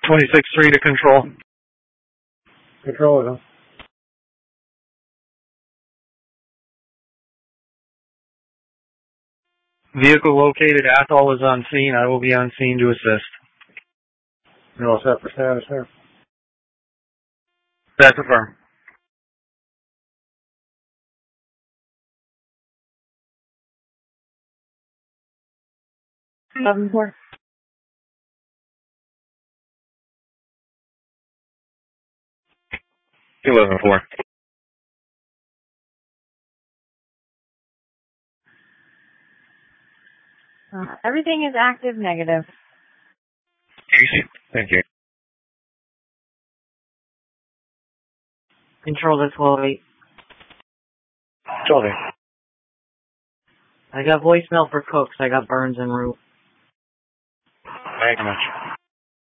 26-3 to control. Control it, huh? Vehicle located. Athol is on scene. I will be on scene to assist. You're all set for status there? That's affirmed. Four. Eleven four. Everything is active, negative. Easy. Thank you. Control to 12-8. 12-8. I got voicemail for Cooks. I got Burns and Root. Thank you much.